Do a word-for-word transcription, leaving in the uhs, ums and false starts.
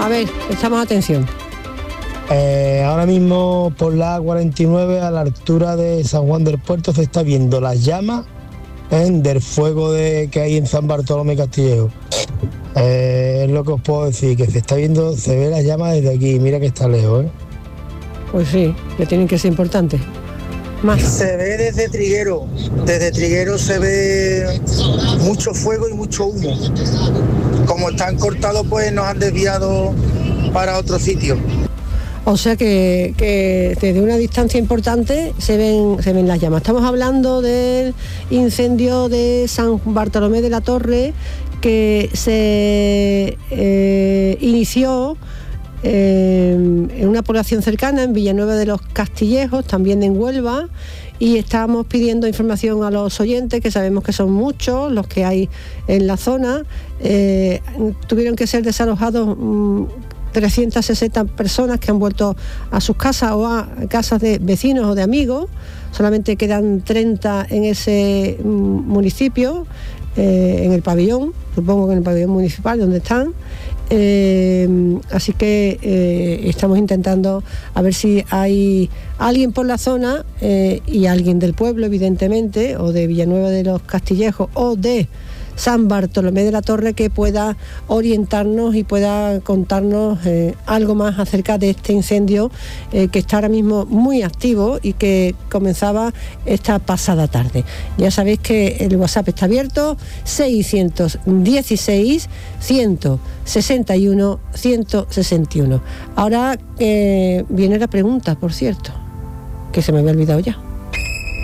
A ver, echamos atención. Eh, ahora mismo por la A cuarenta y nueve, a la altura de San Juan del Puerto, se está viendo las llamas ¿eh? del fuego de, que hay en San Bartolomé Castillejo. Eh, es lo que os puedo decir, que se está viendo, se ve las llamas desde aquí, mira que está lejos. ¿eh? Pues sí, que tienen que ser importantes. Más. Se ve desde Triguero, desde Triguero se ve mucho fuego y mucho humo. Como están cortados, pues nos han desviado para otro sitio. O sea que, que desde una distancia importante se ven, se ven las llamas. Estamos hablando del incendio de San Bartolomé de la Torre, que se eh, inició eh, en una población cercana, en Villanueva de los Castillejos, también en Huelva, y estamos pidiendo información a los oyentes, que sabemos que son muchos los que hay en la zona. Eh, tuvieron que ser desalojados mmm, trescientas sesenta personas que han vuelto a sus casas o a casas de vecinos o de amigos. Solamente quedan treinta en ese mm, municipio, eh, en el pabellón, supongo que en el pabellón municipal donde están. Eh, así que eh, estamos intentando a ver si hay alguien por la zona eh, y alguien del pueblo, evidentemente, o de Villanueva de los Castillejos o de San Bartolomé de la Torre, que pueda orientarnos y pueda contarnos eh, algo más acerca de este incendio eh, que está ahora mismo muy activo y que comenzaba esta pasada tarde. Ya sabéis que el WhatsApp está abierto, seiscientos dieciséis, ciento sesenta y uno, ciento sesenta y uno. Ahora eh, viene la pregunta, por cierto, que se me había olvidado ya.